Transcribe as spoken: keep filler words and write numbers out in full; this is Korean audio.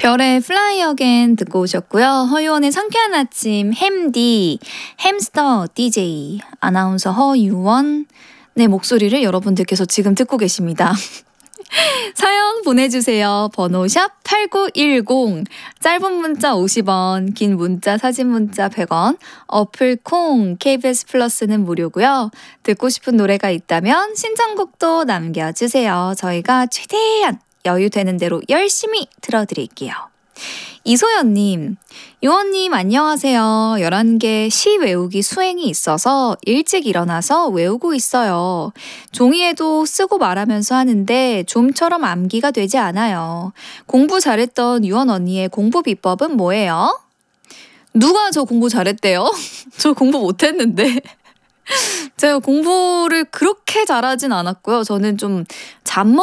별의 Fly Again 듣고 오셨고요. 허유원의 상쾌한 아침 햄디, 햄스터 디제이, 아나운서 허유원의 목소리를 여러분들께서 지금 듣고 계십니다. 사연 보내주세요. 번호 샵 팔구일공, 짧은 문자 오십 원, 긴 문자 사진 문자 백 원, 어플 콩 케이비에스 플러스는 무료고요. 듣고 싶은 노래가 있다면 신청곡도 남겨주세요. 저희가 최대한 여유되는 대로 열심히 들어드릴게요. 이소연님, 유원님 안녕하세요. 열한 개 시 외우기 수행이 있어서 일찍 일어나서 외우고 있어요. 종이에도 쓰고 말하면서 하는데 좀처럼 암기가 되지 않아요. 공부 잘했던 유원 언니의 공부 비법은 뭐예요? 누가 저 공부 잘했대요? 저 공부 못했는데. 제가 공부를 그렇게 잘하진 않았고요. 저는 좀 잠